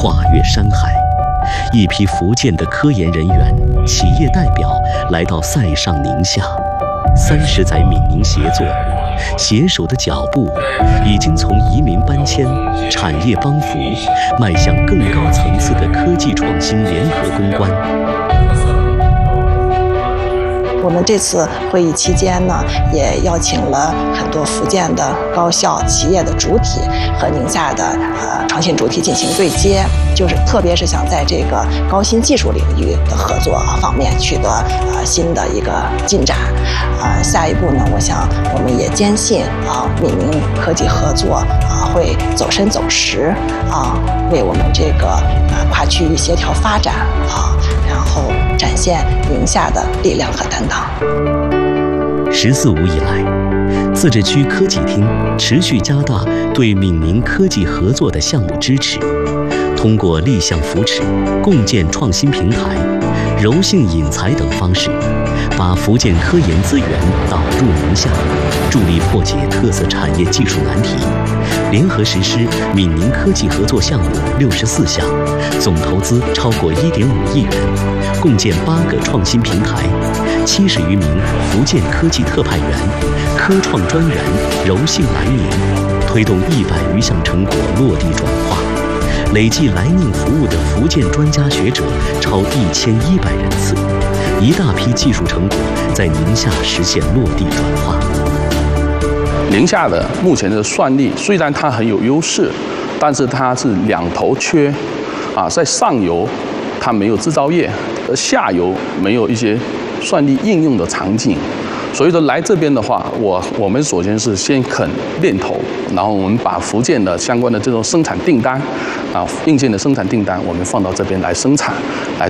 跨越山海，一批福建的科研人员、企业代表来到塞上宁夏，30载闽宁协作，携手的脚步已经从移民搬迁、产业帮扶，迈向更高层次的科技创新联合攻关。 我们这次会议期间呢，也邀请了很多福建的高校、企业的主体和宁夏的创新主体进行对接，就是特别是想在这个高新技术领域的合作方面取得新的一个进展。下一步呢，我想我们也坚信闽宁科技合作会走深走实为我们这个跨区域协调发展然后展现宁夏的力量和担当。 14五以来，自治区科技厅持续加大对闽宁科技合作的项目支持，通过立项扶持、共建创新平台、柔性引才等方式，把福建科研资源导入宁夏，助力破解特色产业技术难题，联合实施闽宁科技合作项目64项，总投资超过1.5亿元，共建8个创新平台，70余名福建科技特派员、科创专员柔性来宁，推动100余项成果落地转化，累计来宁服务的福建专家学者超1100人次，一大批技术成果在宁夏实现落地转化。 宁夏的目前的算力虽然它很有优势，但是它是两头缺，在上游它没有制造业，而下游没有一些算力应用的场景。所以说来这边的话，我们首先是先肯练头，然后我们把福建的相关的这种生产订单，硬件的生产订单，我们放到这边来生产，来